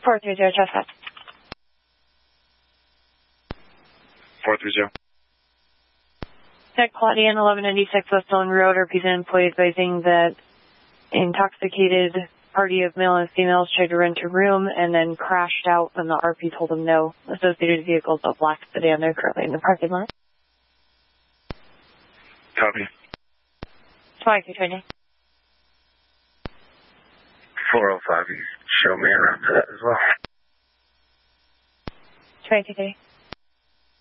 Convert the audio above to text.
430, Chestnut. 430. Tech Claudian 1196 West Stone Road, representing employee advising that intoxicated party of male and females tried to rent a room and then crashed out when the RP told them no. Associated vehicles of black sedan, they're currently in the parking lot. Copy. 2220. 405, you show me around to that as well. 2230.